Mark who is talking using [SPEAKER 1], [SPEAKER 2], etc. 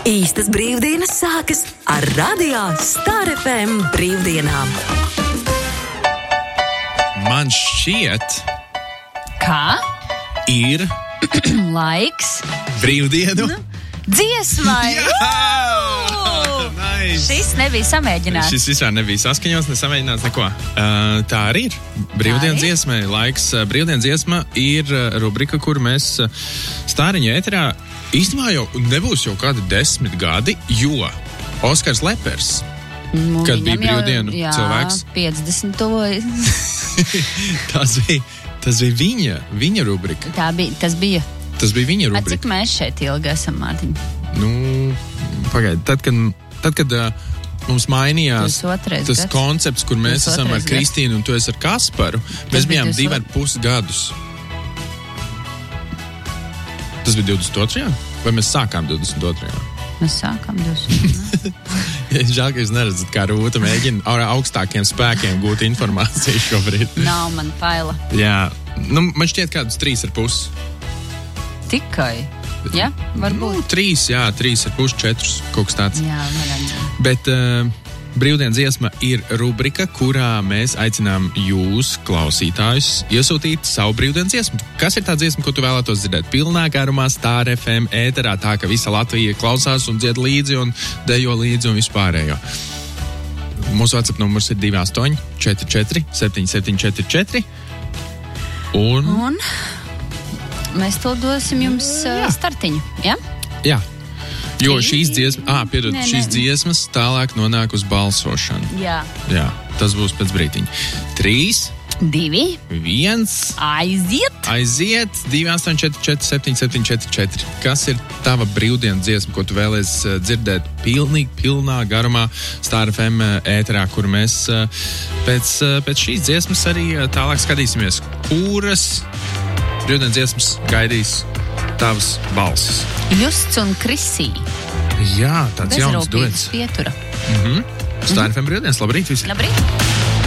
[SPEAKER 1] Īstas brīvdienas sākas ar Radio Star FM brīvdienām.
[SPEAKER 2] Man šķiet,
[SPEAKER 3] Kā?
[SPEAKER 2] ir
[SPEAKER 3] Laiks
[SPEAKER 2] brīvdienu
[SPEAKER 3] dziesmai!
[SPEAKER 2] Nice.
[SPEAKER 3] Šis nebija samēģināts.
[SPEAKER 2] Šis vispār nebija saskaņots, nesamēģināts neko. Tā arī ir. Brīvdienas dziesmai laiks. Brīvdienas dziesma ir rubrika, kur mēs Stāriņa ēterā īstenībā jau nebūs jau kādi 10 gadi, jo Oskars Lepers, kad bija brīvdienu cilvēks.
[SPEAKER 3] 50 tuvojas.
[SPEAKER 2] tas bija viņa rubrika.
[SPEAKER 3] Tas bija
[SPEAKER 2] viņa rubrika.
[SPEAKER 3] Cik mēs šeit ilgi esam, Mārtiņ?
[SPEAKER 2] Pagaidi, tad, kad mums mainījās tas koncepts, kur mēs esam ar Kristīnu un tu esi ar Kasparu, mēs bijām 2,5 gadus. Tas bija 22. Vai mēs sākām 22.
[SPEAKER 3] Mēs sākām 22.
[SPEAKER 2] Žēl, ka jūs neredzat, kā Rūta mēģina ar augstākiem spēkiem gūt informāciju šobrīd.
[SPEAKER 3] Nav man paila.
[SPEAKER 2] Jā, man šķiet kādus 3,5.
[SPEAKER 3] Tikai? Jā, varbūt.
[SPEAKER 2] 3,5, 4, kaut kas tāds.
[SPEAKER 3] Jā, varam.
[SPEAKER 2] Bet brīvdienas dziesma ir rubrika, kurā mēs aicinām jūs, klausītājus, iesūtīt savu brīvdienas dziesmu. Kas ir tā dziesma, ko tu vēlētos dzirdēt? Pilnā garumā Star FM ēterā, tā ka visa Latvija klausās un dzied līdzi un dejo līdzi un vispārējo. Mūsu WhatsApp numurs ir 28 44 7744. Un
[SPEAKER 3] mēs to dosim jums startiņu, ja?
[SPEAKER 2] Jā. Jo šīs dziesmas tālāk nonāk uz balsošanu.
[SPEAKER 3] Jā.
[SPEAKER 2] Jā, tas būs pēc brītiņa. 3,
[SPEAKER 3] 2,
[SPEAKER 2] 1. Aiziet 2844 7744. Kas ir tava brīvdienas dziesma, ko tu vēlies dzirdēt pilnā garumā Star FM ēterā, kur mēs pēc šīs dziesmas arī tālāk skatīsimies, kuras brīvdienas dziesmas gaidīs tavas balsis.
[SPEAKER 3] Justs un Krisī.
[SPEAKER 2] Jā, tāds jauns duets.
[SPEAKER 3] Bezrūpības pietura.
[SPEAKER 2] Star FM brīvdienas, labrīt visi.
[SPEAKER 3] Labrīt.